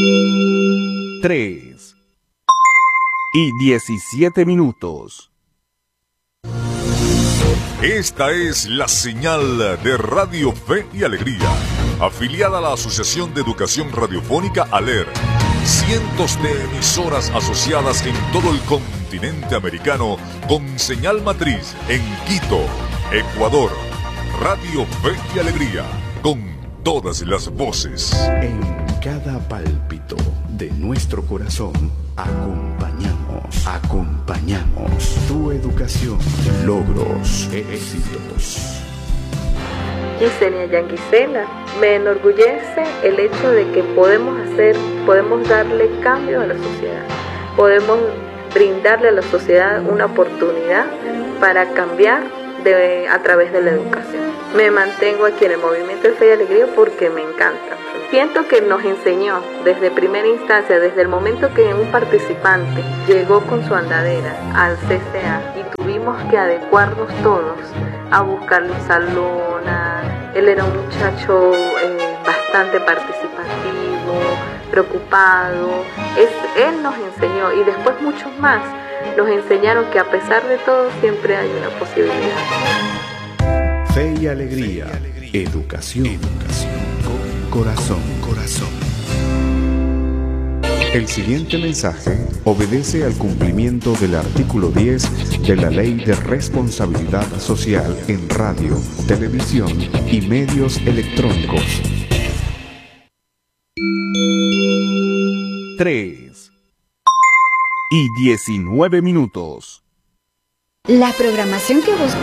3:17. Esta es la señal de Radio Fe y Alegría, afiliada a la Asociación de Educación Radiofónica ALER. Cientos de emisoras asociadas en todo el continente americano con señal matriz en Quito, Ecuador. Radio Fe y Alegría, con todas las voces. En cada pálpito de nuestro corazón, acompañamos tu educación, logros, éxitos. Yesenia Yanguisela, me enorgullece el hecho de que podemos darle cambio a la sociedad, podemos brindarle a la sociedad una oportunidad para cambiar a través de la educación. Me mantengo aquí en el movimiento de Fe y Alegría porque me encanta. Siento que nos enseñó desde primera instancia, desde el momento que un participante llegó con su andadera al CCA y tuvimos que adecuarnos todos a buscarle un salón. Él era un muchacho bastante participativo, preocupado. Él nos enseñó y después muchos más nos enseñaron que a pesar de todo siempre hay una posibilidad. Fe y Alegría, educación con corazón. El siguiente mensaje obedece al cumplimiento del artículo 10 de la Ley de Responsabilidad Social en Radio, Televisión y Medios Electrónicos. 3:19. La programación que busca